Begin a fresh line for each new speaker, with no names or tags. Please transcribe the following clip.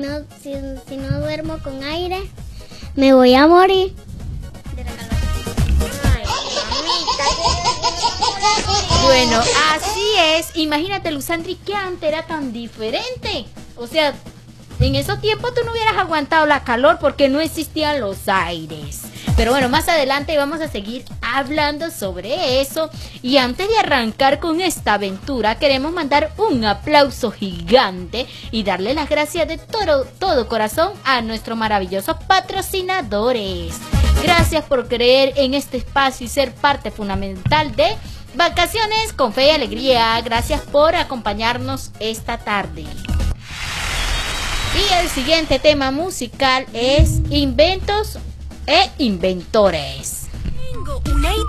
No, si no duermo con aire, me voy a morir.
Bueno, así es. Imagínate, Luzandri, que antes era tan diferente. O sea, en esos tiempos tú no hubieras aguantado la calor porque no existían los aires. Pero bueno, más adelante vamos a seguir hablando sobre eso. Y antes de arrancar con esta aventura, queremos mandar un aplauso gigante y darle las gracias de todo corazón a nuestros maravillosos patrocinadores. Gracias por creer en este espacio y ser parte fundamental de Vacaciones con Fe y Alegría. Gracias por acompañarnos esta tarde. Y el siguiente tema musical es Inventos e Inventores.
Tengo una idea.